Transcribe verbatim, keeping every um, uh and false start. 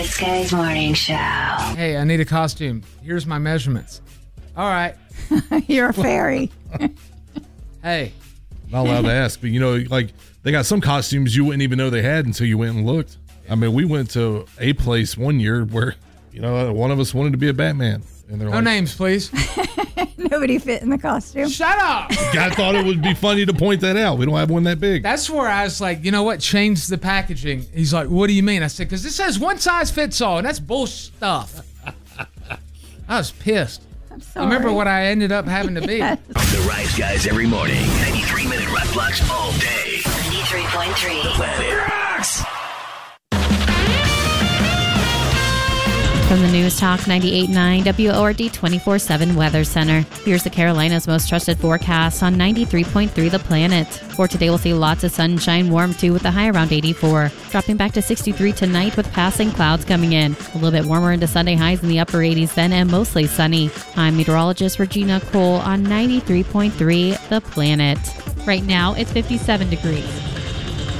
Good morning show. Hey, I need a costume. Here's my measurements. All right. You're a fairy. Hey. Not allowed to ask, but you know, like they got some costumes you wouldn't even know they had until you went and looked. I mean, we went to a place one year where, you know, one of us wanted to be a Batman. And they're no like, names, please. Nobody fit in the costume. Shut up. I thought it would be funny to point that out. We don't have one that big. That's where I was like, you know what? Change the packaging. He's like, what do you mean? I said, because this says one size fits all, and that's bullshit stuff. I was pissed. I'm sorry. Remember what I ended up having to be. Yes. The Rise Guys every morning. ninety-three minute rock blocks all day. ninety-three point three. The Planet rocks. From the News Talk ninety-eight point nine W O R D twenty-four seven Weather Center. Here's the Carolinas' most trusted forecast on ninety-three point three The Planet. For today, we'll see lots of sunshine, warm too, with a high around eighty-four. Dropping back to sixty-three tonight with passing clouds coming in. A little bit warmer into Sunday, highs in the upper eighties then, and mostly sunny. I'm meteorologist Regina Cole on ninety-three point three The Planet. Right now, it's fifty-seven degrees.